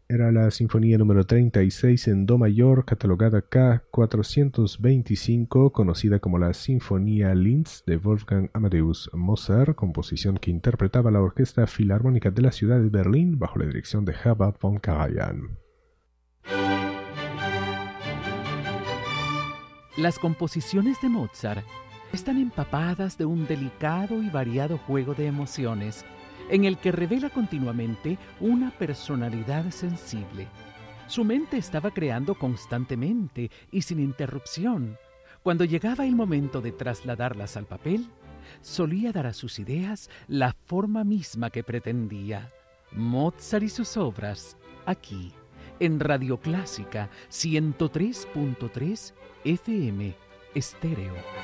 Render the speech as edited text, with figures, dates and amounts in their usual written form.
Era la sinfonía número 36 en do mayor, catalogada K425, conocida como la Sinfonía Linz de Wolfgang Amadeus Mozart, composición que interpretaba la Orquesta Filarmónica de la ciudad de Berlín bajo la dirección de Herbert von Karajan. Las composiciones de Mozart están empapadas de un delicado y variado juego de emociones, en el que revela continuamente una personalidad sensible. Su mente estaba creando constantemente y sin interrupción. Cuando llegaba el momento de trasladarlas al papel, solía dar a sus ideas la forma misma que pretendía. Mozart y sus obras, aquí, en Radio Clásica 103.3 FM Estéreo.